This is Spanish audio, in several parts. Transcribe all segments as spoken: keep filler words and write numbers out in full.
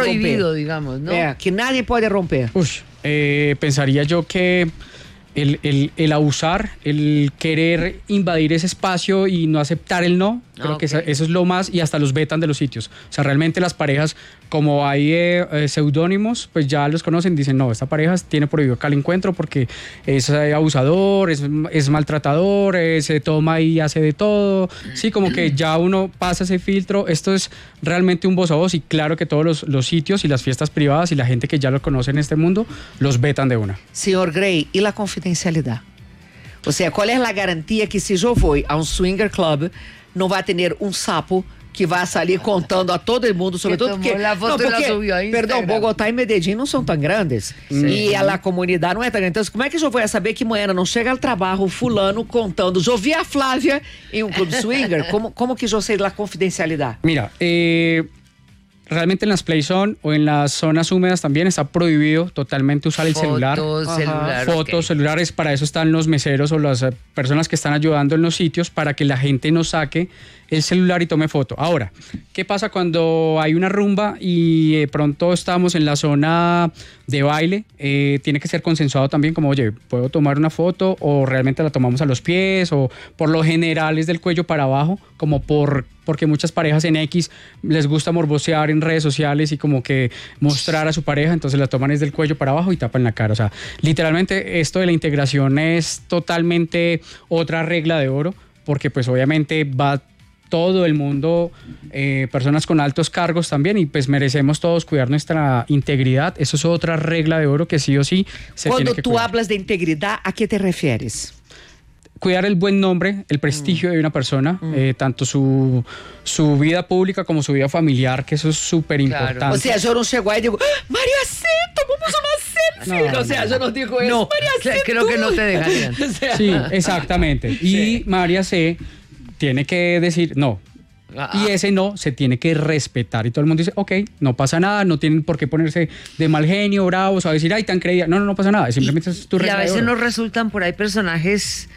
prohibido, romper. digamos, ¿no? É, que nadie puede romper. Ush, eh, pensaría yo que el, el, el abusar, el querer invadir ese espacio y no aceptar el no, creo Ok. que eso, eso es lo más, y hasta los vetan de los sitios. O sea, realmente las parejas, como hay eh, eh, seudónimos, pues ya los conocen, dicen, no, esta pareja tiene prohibido acá el encuentro porque es eh, abusador, es, es maltratador, eh, se toma y hace de todo. Sí, como que ya uno pasa ese filtro. Esto es realmente un voz a voz, y claro que todos los, los sitios y las fiestas privadas y la gente que ya lo conoce en este mundo, los vetan de una. Senhor Grey, e a confidencialidade? Ou seja, qual é a garantia que se eu for a um swinger club, não vai ter um sapo que vai sair contando a todo mundo, sobretudo tomou porque, la foto não, e la porque subiu ao perdão, Instagram. Bogotá e Medellín não são tão grandes e a, a comunidade não é tão grande. Então, como é que eu vou saber que amanhã não chega ao trabalho fulano contando, eu vi a Flávia em um clube swinger? Como, como que eu sei da confidencialidade? Mira, eh, realmente en las play zone o en las zonas húmedas también está prohibido totalmente usar el celular. Fotos, Ajá. celular. Fotos, ok. celulares, para eso están los meseros o las eh, personas que están ayudando en los sitios para que la gente no saque el celular y tome foto. Ahora, ¿qué pasa cuando hay una rumba y de pronto estamos en la zona de baile? Eh, tiene que ser consensuado también, como, oye, ¿puedo tomar una foto? O realmente la tomamos a los pies, o por lo general es del cuello para abajo, como por... porque muchas parejas en X les gusta morbosear en redes sociales y como que mostrar a su pareja, entonces la toman desde el cuello para abajo y tapan la cara. O sea, literalmente esto de la integración es totalmente otra regla de oro, porque pues obviamente va todo el mundo, eh, personas con altos cargos también, y pues merecemos todos cuidar nuestra integridad. Eso es otra regla de oro que sí o sí se Quando tiene que tu cuidar. hablas de integridade, a que te refieres? Cuidar el buen nombre, el prestigio de una persona, Mm. eh, tanto su, su vida pública como su vida familiar, que eso es súper Claro. importante. Ou seja, eu não chego aí e digo, "Ah, Maria C, tomamos uma selfie. No, Ou seja, eu não digo isso. No, Maria C, creo que tú. no te dejarían. O sea, Sí, exactamente. Y María C tiene que decir no. Ah, Y ese no se tiene que respetar. Y todo el mundo dice, ok, no pasa nada, no tienen por qué ponerse de mal genio, bravos, o a decir, ay, tan creída. No, no, no pasa nada. Simplemente es tu Y a regla de veces oro. nos resultan por ahí personajes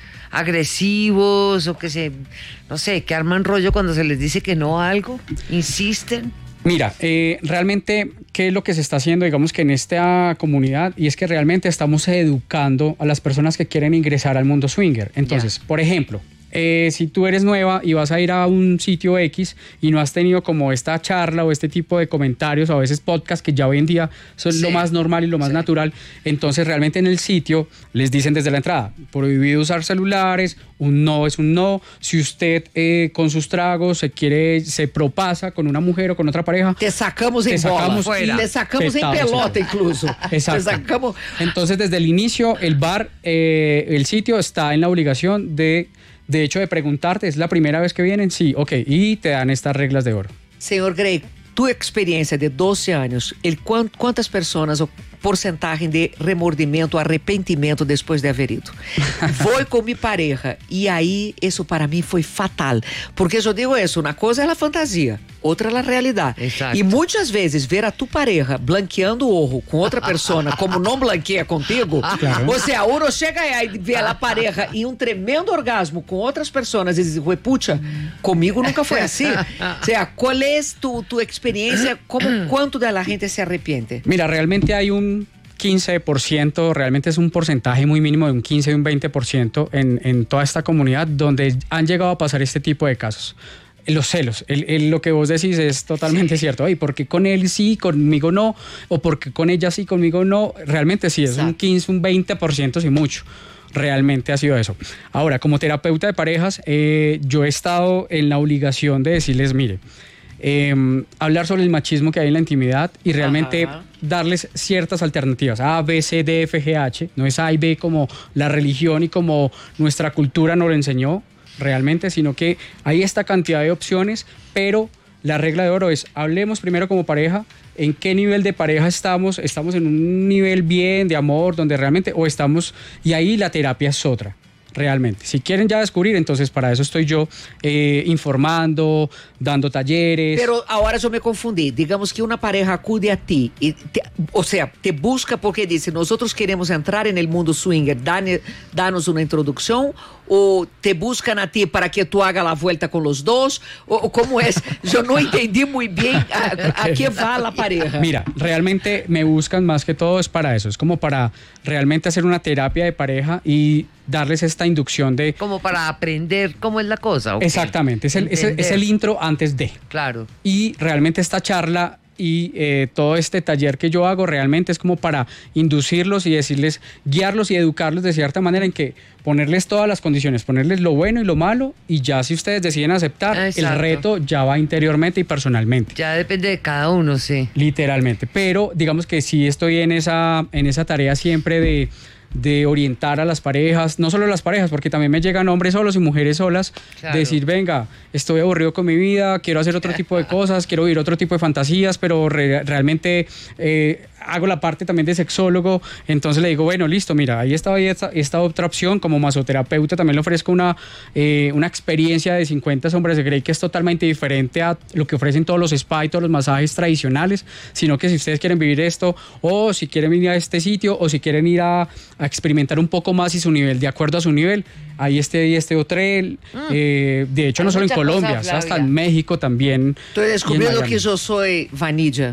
agresivos o que se, no sé, que arman rollo cuando se les dice que no a algo, insisten. Mira, eh, realmente, ¿qué es lo que se está haciendo, digamos, que en esta comunidad? Y es que realmente estamos educando a las personas que quieren ingresar al mundo swinger. Entonces, por ejemplo, eh, si tú eres nueva y vas a ir a un sitio X y no has tenido como esta charla o este tipo de comentarios o a veces podcast, que ya hoy en día son Sí. lo más normal y lo más Sí. natural, entonces realmente en el sitio les dicen desde la entrada, prohibido usar celulares, un no es un no. Si usted eh, con sus tragos se quiere, se propasa con una mujer o con otra pareja, Te sacamos Te em bola. sacamos fuera. Te sacamos em Petado, pelota, sí. incluso. Exacto. Te sacamos... Entonces, desde el inicio, el bar, eh, el sitio está en la obligación de, de hecho, de preguntarte, ¿es la primera vez que vienen? Sí, ok, y te dan estas reglas de oro. Senhor Grey, tu experiência de doze anos, el, quant, quantas pessoas, o porcentagem de remordimento, arrependimento depois de haver ido? Vou com minha pareja, e aí, isso para mim foi fatal. Porque eu digo isso, uma coisa é a fantasia, outra é a realidade. Exato. E muitas vezes, ver a tu pareja blanqueando o ojo com outra pessoa, como não blanqueia contigo, Claro. ou seja, uno chega aí e vê a pareja em um tremendo orgasmo com outras pessoas e diz, pucha, comigo nunca foi assim. O seja, qual é tu, tu experiência, como, quanto da gente se arrepende? Mira, realmente hay un quince por ciento, realmente es un porcentaje muy mínimo de un quince y un veinte por ciento en, en toda esta comunidad donde han llegado a pasar este tipo de casos. Los celos, el, el, lo que vos decís es totalmente Sí. cierto. Ay, porque con él sí, conmigo no, o porque con ella sí, conmigo no. Realmente sí, es un Exacto. quince, un veinte por ciento, sí mucho. Realmente ha sido eso. Ahora, como terapeuta de parejas, eh, yo he estado en la obligación de decirles, mire, eh, hablar sobre el machismo que hay en la intimidad y realmente Ajá. darles ciertas alternativas, A, B, C, D, F, G, H, no es A y B como la religión y como nuestra cultura nos lo enseñó realmente, sino que hay esta cantidad de opciones, pero la regla de oro es, hablemos primero como pareja, en qué nivel de pareja estamos, estamos en un nivel bien de amor, donde realmente, o estamos, y ahí la terapia es otra. realmente. Si quieren ya descubrir, entonces para eso estoy yo eh, informando, dando talleres. Pero ahora yo me confundí. Digamos que una pareja acude a ti, y te, o sea, te busca porque dice, nosotros queremos entrar en el mundo swinger, dane, danos una introducción, o te buscan a ti para que tú hagas la vuelta con los dos, o, o cómo es. Yo no entendí muy bien a, a qué va la pareja. Mira, realmente me buscan más que todo es para eso, es como para realmente hacer una terapia de pareja y darles esta inducción de... Como para aprender cómo es la cosa. Okay. Exactamente, es el, es, el, es el intro antes de. Claro. Y realmente esta charla y eh, todo este taller que yo hago realmente es como para inducirlos y decirles, guiarlos y educarlos de cierta manera en que ponerles todas las condiciones, ponerles lo bueno y lo malo y ya si ustedes deciden aceptar, exacto, el reto ya va interiormente y personalmente. Ya depende de cada uno, sí. Literalmente, pero digamos que sí estoy en esa, en esa tarea siempre de... de orientar a las parejas, no solo las parejas, porque también me llegan hombres solos y mujeres solas, claro, decir, venga, estoy aburrido con mi vida, quiero hacer otro tipo de cosas, quiero vivir otro tipo de fantasías, pero re realmente eh, hago la parte también de sexólogo, entonces le digo, bueno, listo, mira, ahí está esta, esta otra opción, como masoterapeuta también le ofrezco una, eh, una experiencia de cincuenta sombras de Grey que es totalmente diferente a lo que ofrecen todos los spa y todos los masajes tradicionales, sino que si ustedes quieren vivir esto, o si quieren venir a este sitio, o si quieren ir a a experimentar un poco más y su nivel, de acuerdo a su nivel. Ahí este y este hotel, mm. eh, de hecho hay no solo en Colombia, cosa, hasta en México también. Estoy descubriendo que yo soy vanilla.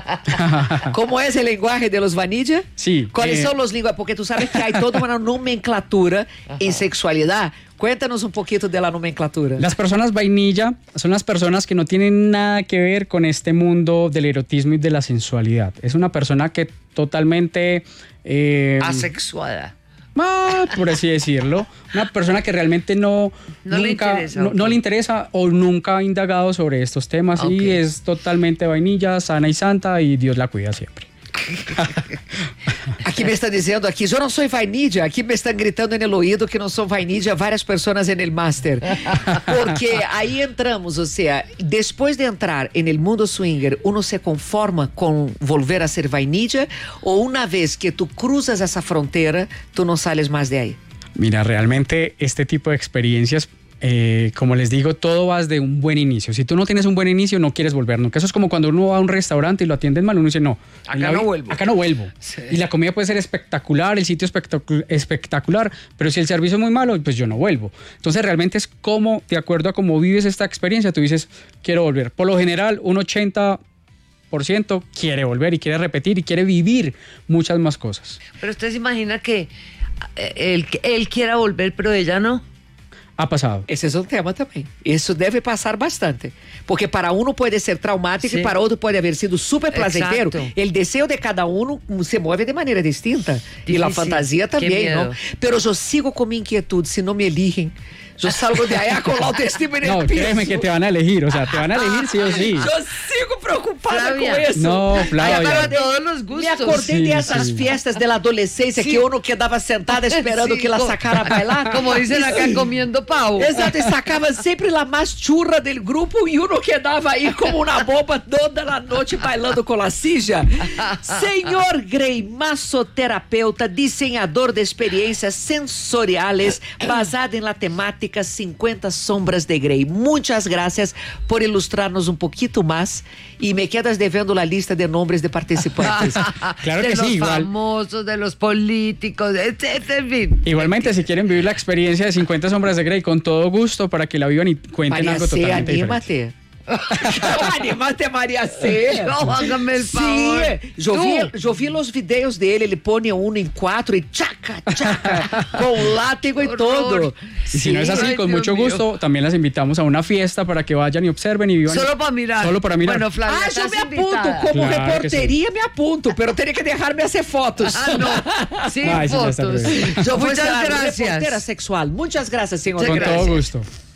¿Cómo es el lenguaje de los vanilla? Sí. ¿Cuáles eh, son los lenguajes? Porque tú sabes que hay toda una nomenclatura en sexualidad. Cuéntanos un poquito de la nomenclatura. Las personas vainilla son las personas que no tienen nada que ver con este mundo del erotismo y de la sensualidad. Es una persona que totalmente... Eh, asexuada. Ah, por así decirlo. Una persona que realmente no, no, nunca, le, interesa, no, okay. no le interesa o nunca ha indagado sobre estos temas okay. y es totalmente vainilla, sana y santa y Dios la cuida siempre. Aquí me están diciendo, aquí yo no soy vainilla, aquí me están gritando en el oído que no son vainilla varias personas en el máster, porque ahí entramos, o sea, después de entrar en el mundo swinger, uno se conforma con volver a ser vainilla o una vez que tú cruzas esa frontera, tú no sales más de ahí. Mira, realmente este tipo de experiencias, Eh, como les digo, todo va de un buen inicio. Si tú no tienes un buen inicio, no quieres volver nunca. Eso es como cuando uno va a un restaurante y lo atienden mal, uno dice, no, acá no vuelvo. Acá no vuelvo. Sí. Y la comida puede ser espectacular, el sitio espectacular, espectacular, pero si el servicio es muy malo, pues yo no vuelvo. Entonces realmente es como, de acuerdo a cómo vives esta experiencia, tú dices, quiero volver. Por lo general, un ochenta por ciento quiere volver y quiere repetir y quiere vivir muchas más cosas. Pero usted se imagina que él, él quiera volver, pero ella no. Ha pasado. Ese es un tema también. Eso debe pasar bastante. Porque para uno puede ser traumático sí. y para otro puede haber sido súper placentero. Exacto. El deseo de cada uno se mueve de manera distinta. Difícil. Y la fantasía también, ¿no? Pero yo sigo con mi inquietud. Si no me eligen, yo salgo de allá con la autoestima en el no, piso. Créeme que te van a elegir. O sea, te van a elegir sí o sí. Yo sigo preocupada Flavia. con eso. No, Flavia. Ay, para todos los gustos. Me acordé sí, de esas sí. fiestas de la adolescencia sí. que uno quedaba sentada esperando sí, que la sacara a bailar. Como dicen acá, sí. comiendo pavo. Exato, y sacaban siempre la más churra del grupo y uno quedaba ahí como una boba toda la noche bailando con la silla. Señor Grey, masoterapeuta, diseñador de experiencias sensoriales basada en la temática cincuenta sombras de Grey. Muchas gracias por ilustrarnos un poquito más y me quedas devendo la lista de nombres de participantes. Claro de que los sí, igual. famosos, de los políticos, etcétera, en fin. Igualmente, si quieren vivir la experiencia de cincuenta sombras de Grey, con todo gusto, para que la vivan y cuenten María algo C, totalmente anímate. diferente. Anímate, María C. No, hágame el favor. Sí, yo vi, yo vi los videos de él, ele pone uno en cuatro y chaca, chaca, con látigo y todo. Y si sí. no es así, Ay, con Dios mucho mío. gusto, también las invitamos a una fiesta para que vayan y observen y vivan. Solo para mirar. Solo para mirar. Bueno, Flavia, Ah, yo estás me apunto, invitada. como Claro reportería me apunto, pero tenía que dejarme hacer fotos. Ah, no, sin No, eso ya está fotos. prohibido. Yo fui Muchas ser gracias. reportera sexual. Muchas gracias, señor. Con Gracias. todo gusto.